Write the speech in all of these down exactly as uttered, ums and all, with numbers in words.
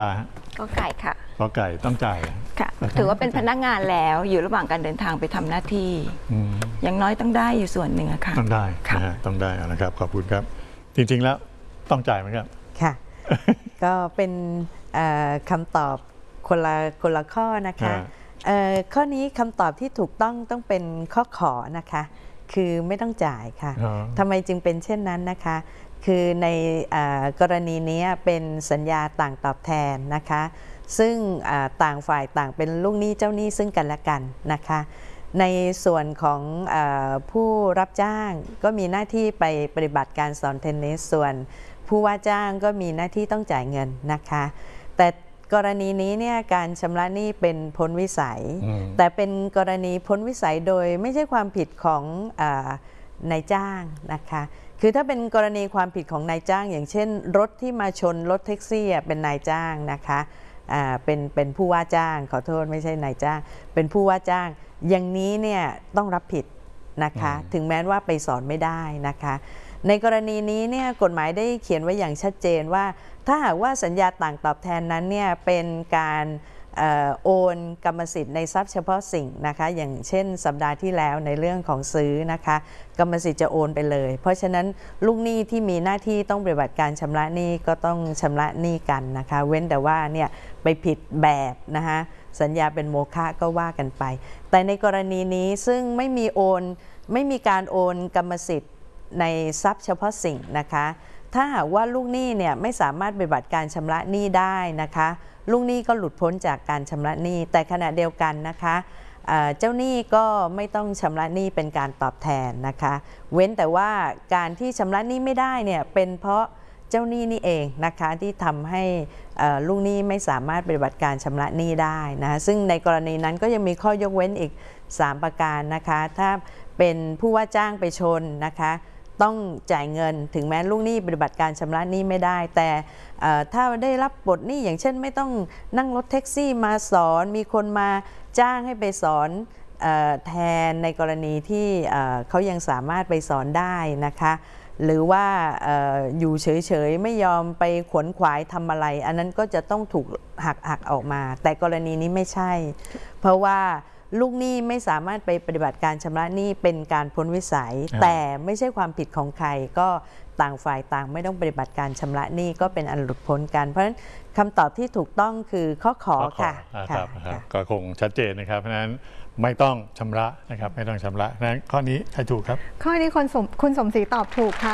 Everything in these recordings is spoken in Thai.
ก็ไก่ค่ะก็ไก่ต้องจ่ายค่ะถือว่าเป็นพนักงานแล้วอยู่ระหว่างการเดินทางไปทำหน้าที่อย่างน้อยต้องได้อยู่ส่วนหนึ่งอะค่ะต้องได้นะฮะต้องได้นะครับขอบคุณครับจริงๆแล้วต้องจ่ายไหมครับค่ะก็เป็นคำตอบคนละคนละข้อนะคะข้อนี้คำตอบที่ถูกต้องต้องเป็นข้อขอนะคะคือไม่ต้องจ่ายค่ะทำไมจึงเป็นเช่นนั้นนะคะคือในกรณีนี้เป็นสัญญาต่างตอบแทนนะคะซึ่งต่างฝ่ายต่างเป็นลูกหนี้เจ้าหนี้ซึ่งกันและกันนะคะในส่วนของผู้รับจ้างก็มีหน้าที่ไปปฏิบัติการสอนเทนนิสส่วนผู้ว่าจ้างก็มีหน้าที่ต้องจ่ายเงินนะคะแต่กรณีนี้เนี่ยการชำระหนี้เป็นพ้นวิสัยแต่เป็นกรณีพ้นวิสัยโดยไม่ใช่ความผิดของนายจ้างนะคะคือถ้าเป็นกรณีความผิดของนายจ้างอย่างเช่นรถที่มาชนรถแท็กซี่เป็นนายจ้างนะคะเป็นเป็นผู้ว่าจ้างขอโทษไม่ใช่นายจ้างเป็นผู้ว่าจ้างอย่างนี้เนี่ยต้องรับผิดนะคะถึงแม้ว่าไปสอนไม่ได้นะคะในกรณีนี้เนี่ยกฎหมายได้เขียนไว้อย่างชัดเจนว่าถ้าหากว่าสัญญาต่างตอบแทนนั้นเนี่ยเป็นการโอนกรรมสิทธิ์ในทรัพย์เฉพาะสิ่งนะคะอย่างเช่นสัปดาห์ที่แล้วในเรื่องของซื้อนะคะกรรมสิทธิ์จะโอนไปเลยเพราะฉะนั้นลูกหนี้ที่มีหน้าที่ต้องปฏิบัติการชำระหนี้ก็ต้องชำระหนี้กันนะคะเว้นแต่ว่าเนี่ยไปผิดแบบนะคะสัญญาเป็นโมฆะก็ว่ากันไปแต่ในกรณีนี้ซึ่งไม่มีโอนไม่มีการโอนกรรมสิทธิ์ในทรัพย์เฉพาะสิ่งนะคะถ้าหากว่าลูกหนี้เนี่ยไม่สามารถปฏิบัติการชำระหนี้ได้นะคะลูกหนี้ก็หลุดพ้นจากการชำระหนี้แต่ขณะเดียวกันนะคะเจ้าหนี้ก็ไม่ต้องชำระหนี้เป็นการตอบแทนนะคะเว้นแต่ว่าการที่ชำระหนี้ไม่ได้เนี่ยเป็นเพราะเจ้าหนี้นี่เองนะคะที่ทำให้ลูกหนี้ไม่สามารถปฏิบัติการชำระหนี้ได้นะคะซึ่งในกรณีนั้นก็ยังมีข้อยกเว้นอีกสามประการนะคะถ้าเป็นผู้ว่าจ้างไปชนนะคะต้องจ่ายเงินถึงแม้ลูกหนี้ปฏิบัติการชำระหนี้ไม่ได้แต่ถ้าได้รับบทหนี้อย่างเช่นไม่ต้องนั่งรถแท็กซี่มาสอนมีคนมาจ้างให้ไปสอนแทนในกรณีที่เขายังสามารถไปสอนได้นะคะหรือว่า อ, อยู่เฉยๆไม่ยอมไปขวนขวายทำอะไรอันนั้นก็จะต้องถูกหักหักออกมาแต่กรณีนี้ไม่ใช่เพราะว่าลูกหนี้ไม่สามารถไปปฏิบัติการชำระหนี้เป็นการพ้นวิสัยแต่ไม่ใช่ความผิดของใครก็ต่างฝ่ายต่างไม่ต้องปฏิบัติการชำระหนี้ก็เป็นอันหลุดพ้นกันเพราะฉะนั้นคำตอบที่ถูกต้องคือข้อขอค่ะก็คงชัดเจนนะครับเพราะฉะนั้นไม่ต้องชำระนะครับไม่ต้องชำระเพราะฉะนั้นข้อนี้ใครถูกครับข้อนี้คุณสมคุณสมศรีตอบถูกค่ะ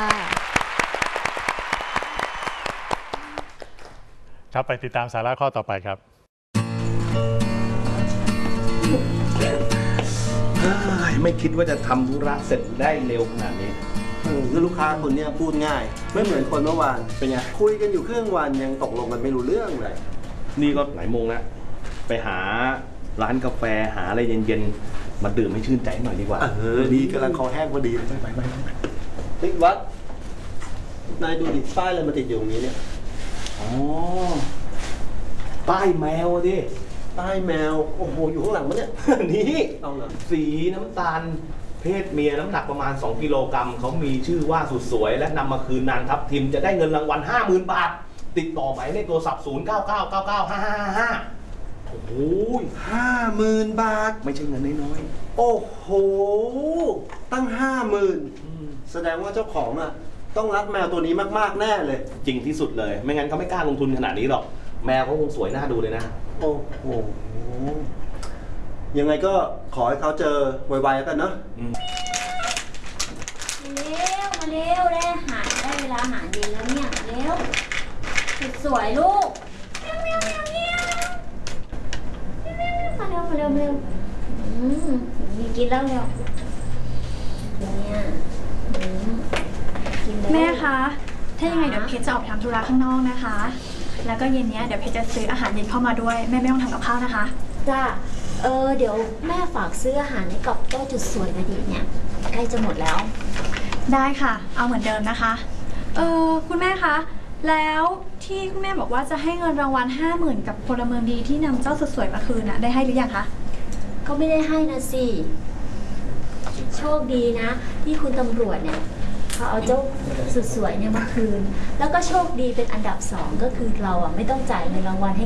ครับไปติดตามสาระข้อต่อไปครับไม่คิดว่าจะทำธุระเสร็จได้เร็วขนาดนี้คือลูกค้าคนนี้พูดง่ายไม่เหมือนคนเมื่อวานเป็นไงคุยกันอยู่ครึ่งวันยังตกลงกันไม่รู้เรื่องเลยนี่ก็หลายโมงแล้วไปหาร้านกาแฟหาอะไรเย็นๆมาดื่มให้ชื่นใจหน่อยดีกว่าเออดีกำลังคอแห้งพอดีไปไปไปไปนิวัดนายดูดิป้ายอะไรมาติดอยู่ตรงนี้เนี่ยอ๋อป้ายแมวดิป้ายแมวโอ้โหอยู่ข้างหลังมั้ยเนี่ยนี่สีน้ำตาลเพศเมียน้ำหนักประมาณสองกิโลกรัมเขามีชื่อว่าสุดสวยและนำมาคืนนางทับทิมจะได้เงินรางวัล ห้าหมื่น บาทติดต่อหมายเลขโทรศัพท์ศูนย์ เก้า เก้า เก้า เก้า ห้า ห้า ห้าโอ้โหห้าหมื่น บาทไม่ใช่เงินน้อยๆโอ้โหตั้ง ห้าหมื่น แสดงว่าเจ้าของอ่ะต้องรักแมวตัวนี้มากๆแน่เลยจริงที่สุดเลยไม่งั้นเขาไม่กล้าลงทุนขนาดนี้หรอกแมวเขาคงสวยน่าดูเลยนะโอ้โหยังไงก็ขอให้เขาเจอไวๆแล้วกันเนาะเร็วมาเร็วเลยหาได้เวลาหาเย็นแล้วเนี่ยเร็วสวยลูกเร็วเร็วเร็วเร็วมาเร็วมาเร็วมาเร็วมีกินแล้วเร็วเนี่ยแม่คะถ้ายังไงเดี๋ยวเพชรจะออกทำธุระข้างนอกนะคะแล้วก็เย็นนี้เดี๋ยวเพชรจะซื้ออาหารเย็นเข้ามาด้วยแม่ไม่ต้องทำกับข้าวนะคะจ้าเออเดี๋ยวแม่ฝากซื้ออาหารให้กับเจ้าจุดสวยมาดีเนี่ยใกล้จะหมดแล้วได้ค่ะเอาเหมือนเดิมนะคะเออคุณแม่คะแล้วที่คุณแม่บอกว่าจะให้เงินรางวัลห้าหมื่นกับพลเมืองดีที่นำเจ้าสุดสวยมาคืนนะได้ให้หรือยังคะก็ไม่ได้ให้นะสิโชคดีนะที่คุณตำรวจเนี่ยเขาเอาเจ้าสุดสวยเนี่ยมาคืนแล้วก็โชคดีเป็นอันดับสองก็คือเราอ่ะไม่ต้องจ่ายเงินรางวัลให้